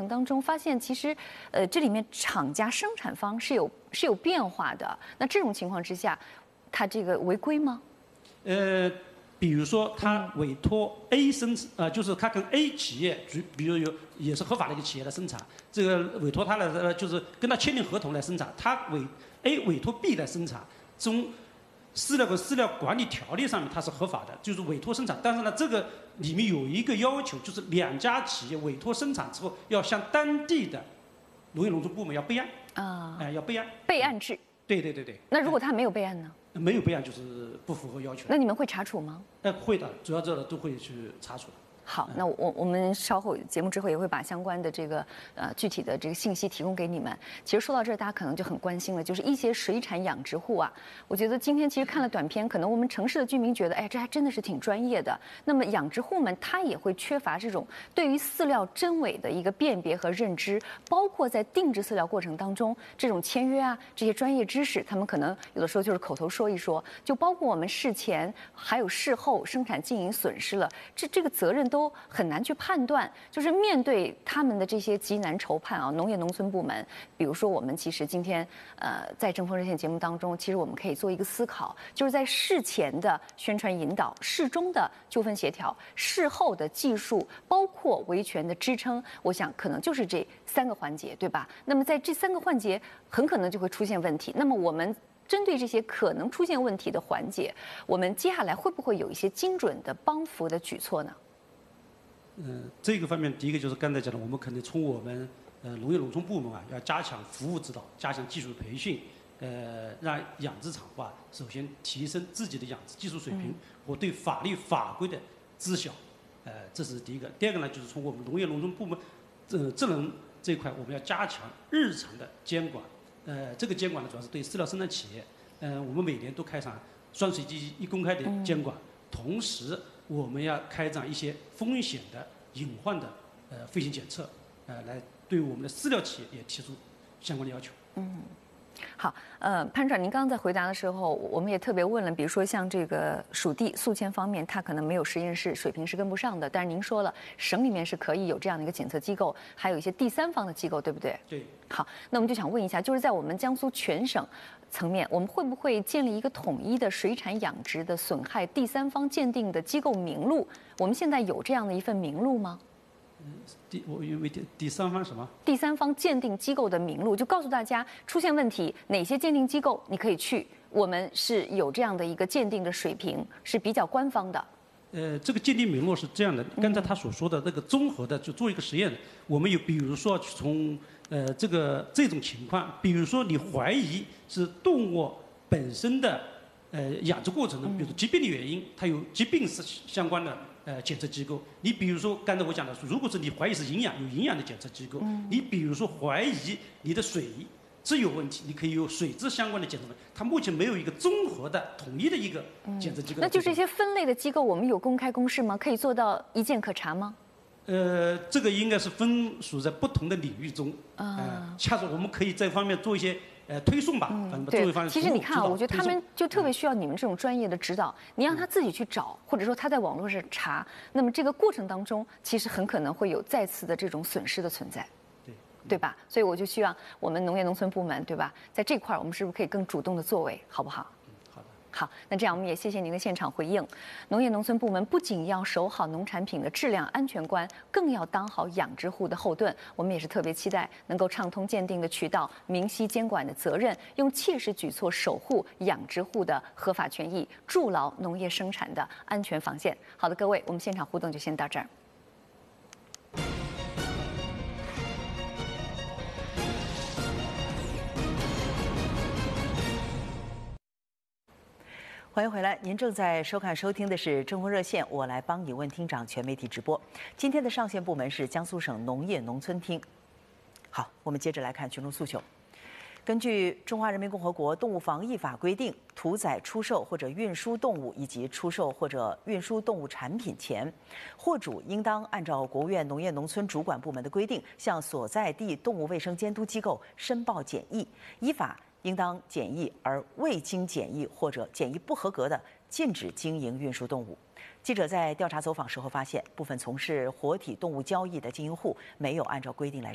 程当中发现，其实这里面厂家生产方是有变化的。那这种情况之下，它这个违规吗？ 比如说他委托 A 就是他跟 A 企业，比如也是合法的一个企业来生产，这个委托他的就是跟他签订合同来生产，A 委托 B 来生产，从饲料跟饲料管理条例上面它是合法的，就是委托生产。但是呢，这个里面有一个要求，就是两家企业委托生产之后，要向当地的农业农村部门要备案要备案。 备案制。 对。 那如果他没有备案呢？ 没有备案就是不符合要求。 那你们会查处吗？ 会的，主要这都会去查处的。 好，那我们稍后节目之后也会把相关的这个具体的这个信息提供给你们。其实说到这儿，大家可能就很关心了，就是一些水产养殖户啊，我觉得今天其实看了短片，可能我们城市的居民觉得，哎，这还真的是挺专业的。那么养殖户们他也会缺乏这种对于饲料真伪的一个辨别和认知，包括在定制饲料过程当中，这种签约啊这些专业知识，他们可能有的时候就是口头说一说，就包括我们事前还有事后生产经营损失了，这个责任都很难去判断，就是面对他们的这些急难愁盼啊，农业农村部门，比如说我们其实今天在正风热线节目当中，其实我们可以做一个思考，就是在事前的宣传引导、事中的纠纷协调、事后的技术，包括维权的支撑，我想可能就是这3个环节，对吧？那么在这3个环节，很可能就会出现问题。那么我们针对这些可能出现问题的环节，我们接下来会不会有一些精准的帮扶的举措呢？ 这个方面，第一个就是刚才讲的，我们可能从我们农业农村部门啊，要加强服务指导，加强技术培训，让养殖场首先提升自己的养殖技术水平和对法律法规的知晓，这是第一个。第二个呢，就是从我们农业农村部门智能这一块，我们要加强日常的监管。这个监管呢，主要是对饲料生产企业，我们每年都开展双随机一公开的监管，同时我们要开展一些风险的隐患的飞行检测，来对我们的饲料企业也提出相关的要求。 好，潘长，您刚刚在回答的时候，我们也特别问了，比如说像这个属地宿迁方面，它可能没有实验室，水平是跟不上的。但是您说了，省里面是可以有这样的一个检测机构，还有一些第三方的机构，对不对？ 对。 好，那我们就想问一下，就是在我们江苏全省层面，我们会不会建立一个统一的水产养殖的损害第三方鉴定的机构名录？我们现在有这样的一份名录吗？ 我以为第三方什么？ 第三方鉴定机构的名录，就告诉大家出现问题哪些鉴定机构你可以去，我们是有这样的一个鉴定的水平，是比较官方的。 这个鉴定名录是这样的，刚才他所说的那个综合的，就做一个实验，我们有比如说从这种情况，比如说你怀疑是动物本身的养殖过程中，比如说疾病的原因，它有疾病是相关的检测机构。你比如说刚才我讲的，如果是你怀疑是有营养的检测机构，你比如说怀疑你的水质有问题，你可以有水质相关的检测。它目前没有一个综合的统一的一个检测机构。 那就这些分类的机构，我们有公开公示吗？可以做到一键可查吗？ 这个应该是分属在不同的领域中，下次我们可以这方面做一些推送吧，反正做一方面。 其实你看啊，我觉得他们就特别需要你们这种专业的指导。你让他自己去找，或者说他在网络上查，那么这个过程当中，其实很可能会有再次的这种损失的存在。对吧？所以我就希望我们农业农村部门，对吧，在这块儿我们是不是可以更主动的作为，好不好？ 好的。 好，那这样我们也谢谢您的现场回应。农业农村部门不仅要守好农产品的质量安全关，更要当好养殖户的后盾。我们也是特别期待能够畅通鉴定的渠道，明晰监管的责任，用切实举措守护养殖户的合法权益，筑牢农业生产的安全防线。好的，各位，我们现场互动就先到这儿。 欢迎回来，您正在收看收听的是正风热线，我来帮你问厅长全媒体直播。今天的上线部门是江苏省农业农村厅。好，我们接着来看群众诉求。根据《中华人民共和国动物防疫法》规定，屠宰、出售或者运输动物以及出售或者运输动物产品前，货主应当按照国务院农业农村主管部门的规定，向所在地动物卫生监督机构申报检疫，依法应当检疫而未经检疫或者检疫不合格的，禁止经营运输动物。记者在调查走访时候发现，部分从事活体动物交易的经营户没有按照规定来